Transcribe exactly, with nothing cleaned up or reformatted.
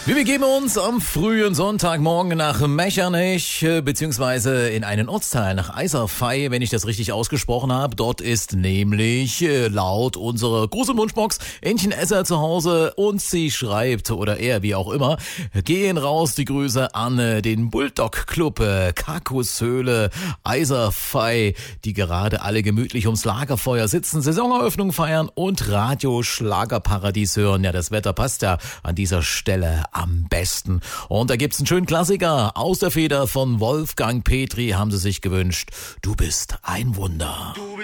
Wir begeben uns am frühen Sonntagmorgen nach Mechernich, beziehungsweise in einen Ortsteil nach Eiserfey, wenn ich das richtig ausgesprochen habe. Dort ist nämlich laut unserer großen Wunschbox Entchen Esser zu Hause und sie schreibt, oder er, wie auch immer, gehen raus die Grüße an den Bulldog Club, Kakushöhle, Eiserfey, die gerade alle gemütlich ums Lagerfeuer sitzen, Saisoneröffnung feiern und Radio Schlagerparadies hören. Ja, das Wetter passt ja an dieser Stelle am besten. Und da gibt's einen schönen Klassiker aus der Feder von Wolfgang Petri, haben sie sich gewünscht. Du bist ein Wunder. Du bist